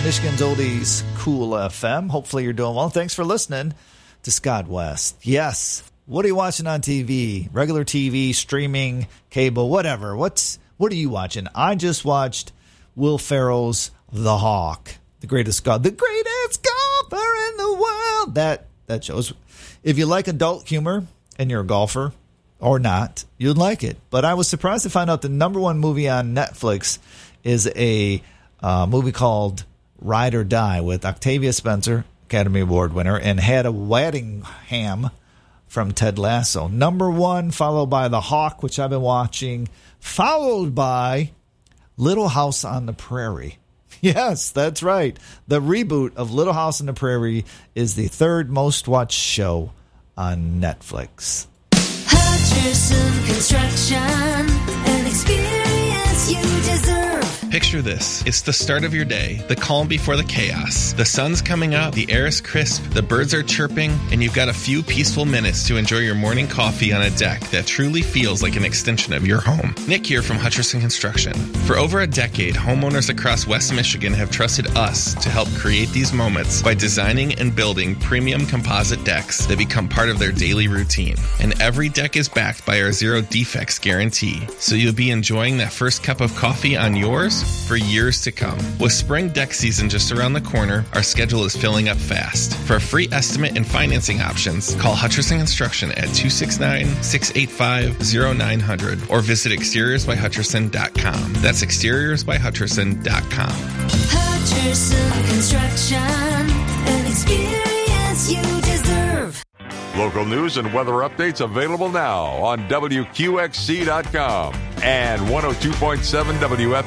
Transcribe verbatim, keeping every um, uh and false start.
Michigan's Oldies Cool F M. Hopefully you're doing well. Thanks for listening to Scott West. Yes. What are you watching on T V? Regular T V, streaming, cable, whatever. What's What are you watching? I just watched Will Ferrell's The Hawk. The greatest golf, the greatest golfer in the world. That, that shows. If you like adult humor and you're a golfer, or not, you'd like it. But I was surprised to find out the number one movie on Netflix is a uh, movie called Ride or Die with Octavia Spencer, Academy Award winner, and Hedda Waddingham from Ted Lasso. Number one, followed by The Hawk, which I've been watching, followed by Little House on the Prairie. Yes, that's right. The reboot of Little House on the Prairie is the third most watched show on Netflix. Hutcherson Construction, an experience you deserve. Picture this. It's the start of your day, the calm before the chaos. The sun's coming up, the air is crisp, the birds are chirping, and you've got a few peaceful minutes to enjoy your morning coffee on a deck that truly feels like an extension of your home. Nick here from Hutcherson Construction. For over a decade, homeowners across West Michigan have trusted us to help create these moments by designing and building premium composite decks that become part of their daily routine. And every deck is backed by our zero defects guarantee, so you'll be enjoying that first cup of coffee on yours for years to come. With spring deck season just around the corner, our schedule is filling up fast. For a free estimate and financing options, call Hutcherson Construction at two six nine, six eight five, zero nine zero zero or visit exteriors by hutcherson dot com. That's exteriors by hutcherson dot com. Hutcherson Construction, an experience you deserve. Local news and weather updates available now on W Q X C dot com and one oh two point seven W F